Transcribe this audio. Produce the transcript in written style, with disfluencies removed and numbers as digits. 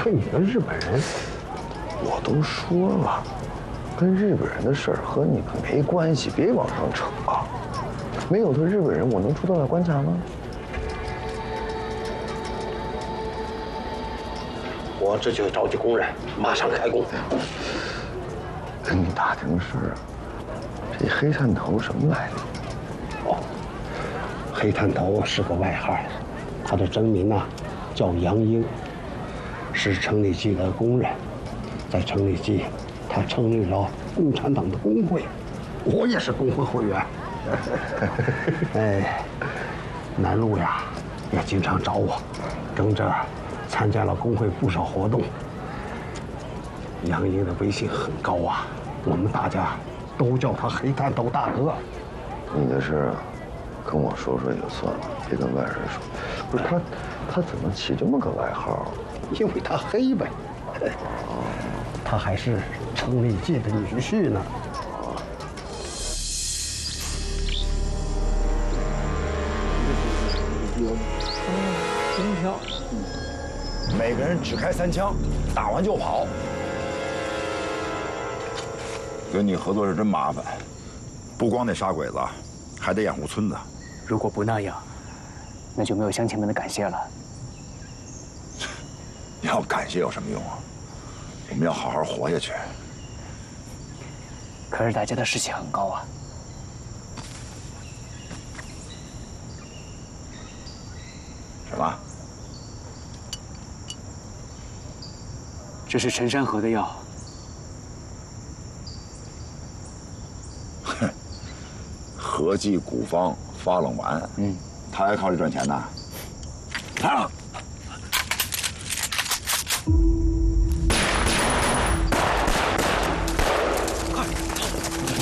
说你个日本人， 我都说了，跟日本人的事儿和你们没关系，别往上扯。没有他日本人，我能出得了关卡吗？ 我这就召集工人，马上开工。 跟你打听个事儿啊，这黑探头什么来历？ 哦，黑探头是个外号，他的真名呢叫杨英，是城里记的工人。在城里记，他成立了共产党的工会，我也是工会会员。哎，南路呀，也经常找我，跟着参加了工会不少活动。杨英的威信很高啊，我们大家都叫他黑探头大哥。 你的事啊，跟我说说也就算了，别跟外人说。不是他怎么起这么个外号？ 因为他黑呗。他还是程立记的女婿呢。 真票。 每个人只开3枪，打完就跑。跟你合作是真麻烦，不光得杀鬼子，还得养护村子。 如果不那样，那就没有乡亲们的感谢了。 要感谢有什么用啊？我们要好好活下去。 可是大家的士气很高啊。 什么？ 这是陈山河的药。 哼，合剂古方发冷丸。他还靠这赚钱呢。来了。